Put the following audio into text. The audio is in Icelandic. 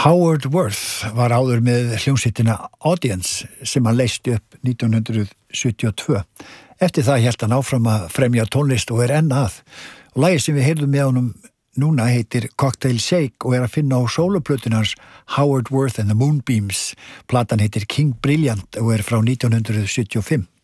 Howard Worth var áður með hljómsveitina Audience sem hann leysti upp 1972. Eftir það hélt hann áfram að fremja tónlist og enn að. Og lagið sem við heyrðum með honum núna heitir Cocktail Shake og að finna á sóloplötunni hans Howard Worth and the Moonbeams. Platan heitir King Brilliant og frá 1975.